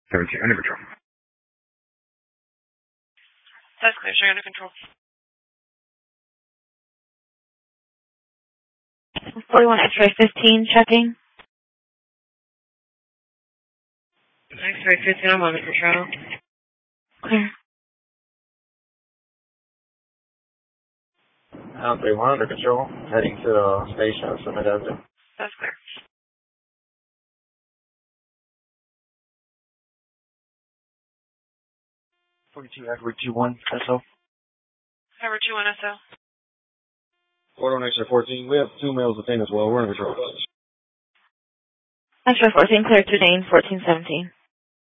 17 under control. That's clear, sir, under control. 41 X-ray 15, checking. X-ray 15, I'm under control. Clear. Down 31 under control. Heading to the station, Summit Desert. That's clear. Edward 21 SO. Edward 21 SO. Order on X-ray 14. We have 2 males detained as well. We're under control. X-ray 14, clear to Dane, 1417.